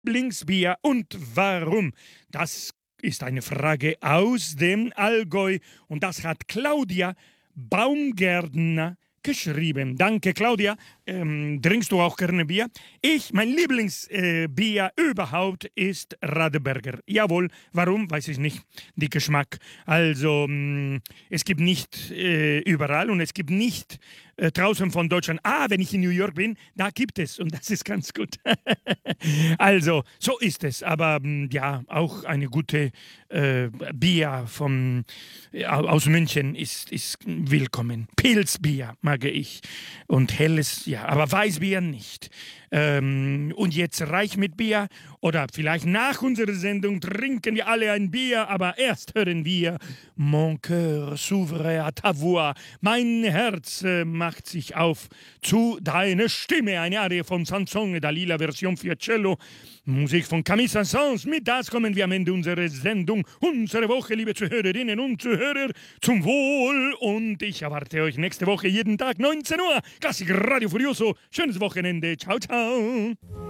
Lieblingsbier und warum? Das ist eine Frage aus dem Allgäu und das hat Claudia Baumgärtner geschrieben. Danke, Claudia. Trinkst du auch gerne Bier? Mein Lieblingsbier überhaupt ist Radeberger. Jawohl, warum? Weiß ich nicht. Die Geschmack. Also, es gibt nicht überall und es gibt nicht draußen von Deutschland. Wenn ich in New York bin, da gibt es und das ist ganz gut. Also, so ist es. Aber ja, auch eine gute Bier aus München ist willkommen. Pilzbier mag ich und helles, ja, aber Weißbier nicht. Und jetzt reich mit Bier oder vielleicht nach unserer Sendung trinken wir alle ein Bier, aber erst hören wir Mon cœur s'ouvre à ta voix. Mein Herz macht sich auf zu deiner Stimme. Eine Arie von Sansone, Dalila Version für Cello. Musik von Camille Saint-Saëns. Mit das kommen wir am Ende unserer Sendung, unsere Woche, liebe Zuhörerinnen und Zuhörer, zum Wohl. Und ich erwarte euch nächste Woche jeden Tag 19 Uhr. Klassik Radio Furioso. Schönes Wochenende. Ciao, ciao.